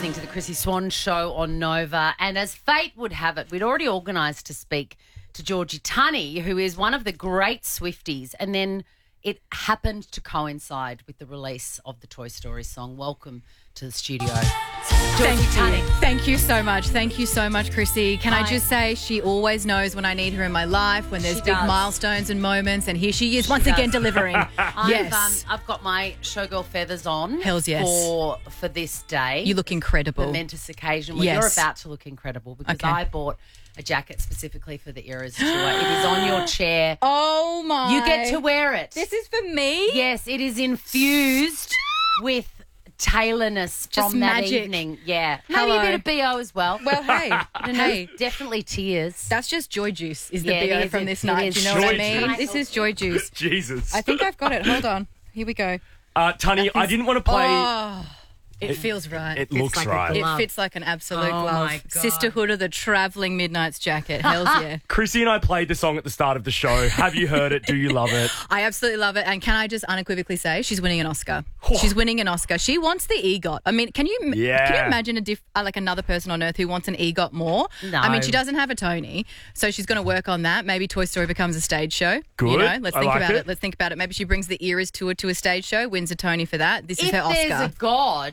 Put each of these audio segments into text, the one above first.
listening to the Chrissy Swan Show on Nova. And as fate would have it, we'd already organised to speak to Georgie Tunney, who is one of the great Swifties. And then it happened to coincide with the release of the Toy Story song. Welcome to the studio, Georgie Tunney. Thank you so much. Thank you so much, Chrissy. Can I just say she always knows when I need her in my life, when there's big milestones and moments, and here she is once again delivering. Yes. I've got my showgirl feathers on. Hells yes. For this day. You look incredible. Momentous occasion. Well, Yes. you're about to look incredible because Okay. I bought a jacket specifically for the Eras tour. It is on your chair. Oh, my. You get to wear it. This is for me? Yes, it is infused with tailorness Just from that magic. evening. Yeah. Maybe Hello. a bit of BO as well. Well, hey. Hey. Definitely tears. That's just joy juice is the Yeah, it BO is. from this It night. is. Do you know what I Joy mean? juice. This is joy juice. Jesus. I think I've got it. Hold on. Here we go. Tunny, I didn't want to play. Oh, it feels right. It looks like a right. glove. It fits like an absolute Oh, glove. my God. Sisterhood of the Travelling Midnight's jacket. Hells yeah. Chrissy and I played the song at the start of the show. Have you heard it? Do you love it? I absolutely love it. And can I just unequivocally say she's winning an Oscar? She's winning an Oscar. She wants the EGOT. I mean, can you imagine like another person on earth who wants an EGOT more? No. I mean, she doesn't have a Tony, so she's going to work on that. Maybe Toy Story becomes a stage show. Good. You know, let's I think like about it. it. Let's think about it. Maybe she brings the Eras tour to a stage show, wins a Tony for that. This is If her Oscar. there's a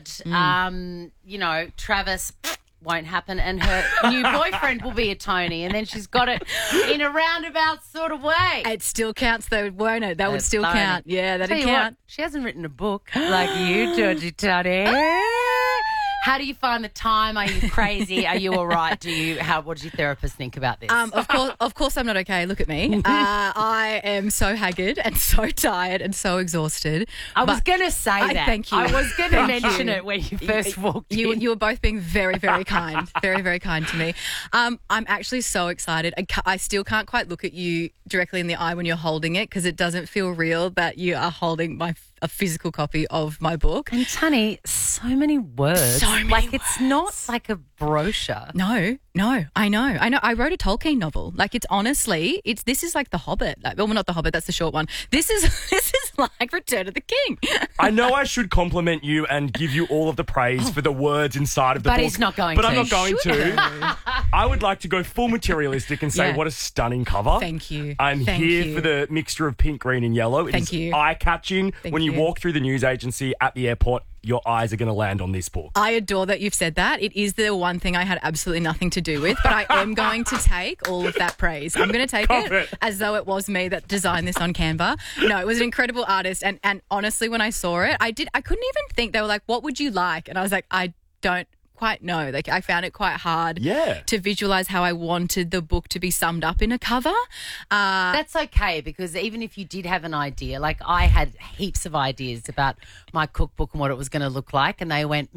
God, you know, Travis won't happen and her new boyfriend will be a Tony and then she's got it in a roundabout sort of way. It still counts though, won't it? That would still Tony. count. Yeah, that'd Tell you count. what, she hasn't written a book like you, Georgie Tunney. How do you find the time? Are you crazy? Are you all right? What does your therapist think about this? Of course, I'm not okay. Look at me. I am so haggard and so tired and so exhaused. I was going to say that. Thank you. I was going to Thank mention you. it when you first walked You in. were both being very, very kind. Very, very kind to me. I'm actually so excited. I still can't quite look at you directly in the eye when you're holding it because it doesn't feel real that you are holding a physical copy of my book. And Tunney, so many words. So many like it's not like a brochure. No, I know. I wrote a Tolkien novel. Like this is like The Hobbit. Like, well, not The Hobbit. That's the short one. This is like Return of the King. I know I should compliment you and give you all of the praise for the words inside of the book. But he's not going But to. I'm not going Should to. I would like to go full materialistic and say Yeah. what a stunning cover. Thank you. I'm Thank here you. for the mixture of pink, green and yellow. It Thank is you. eye-catching. Thank When you you. walk through the news agency at the airport, your eyes are going to land on this book. I adore that you've said that. It is the one thing I had absolutely nothing to do with, but I am going to take all of that praise. I'm going to take Cop it it. as though it was me that designed this on Canva. No, it was an incredible artist. And honestly, when I saw it, I couldn't even think. They were like, what would you like? And I was like, I don't quite know. Like, I found it quite hard to visualize how I wanted the book to be summed up in a cover. That's okay because even if you did have an idea, like I had heaps of ideas about my cookbook and what it was going to look like, and they went,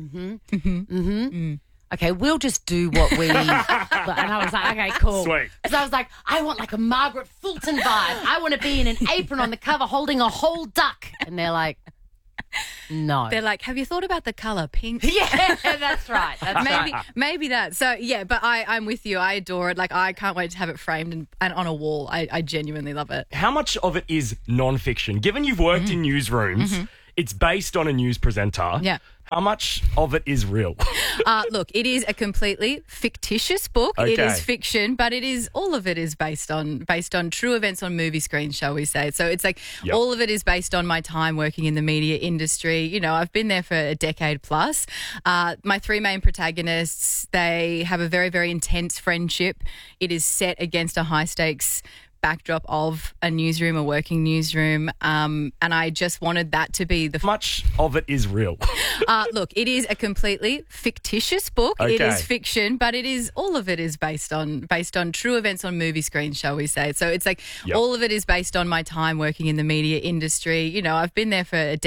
okay, we'll just do what we. And I was like, okay, cool. Sweet. So I was like, I want like a Margaret Fulton vibe. I want to be in an apron on the cover holding a whole duck, and they're like, no. They're like, have you thought about the color pink? Yeah, that's right. That's Maybe, right. maybe that. So, yeah, but I'm with you. I adore it. Like, I can't wait to have it framed and on a wall. I genuinely love it. How much of it is non-fiction? Given you've worked in newsrooms, it's based on a news presenter. Yeah. How much of it is real? Look, it is a completely fictitious book. It Okay. is fiction, but all of it is based on true events on movie screens, shall we say. So it's like Yep. all of it is based on my time working in the media industry. You know, I've been there for a decade plus. My three main protagonists, they have a very, very intense friendship. It is set against a high stakes backdrop of a newsroom, a working newsroom, and I just wanted that to be the How much of it is real? look, it is a completely fictitious book. It Okay. is fiction, but all of it is based on true events on movie screens, shall we say. So it's like Yep. all of it is based on my time working in the media industry. You know, I've been there for a